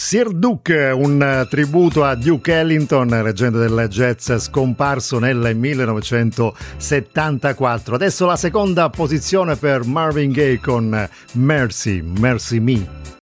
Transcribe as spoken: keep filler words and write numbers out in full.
Sir Duke, un tributo a Duke Ellington, leggenda del jazz scomparso nel millenovecentosettantaquattro. Adesso la seconda posizione per Marvin Gaye con Mercy, Mercy Me.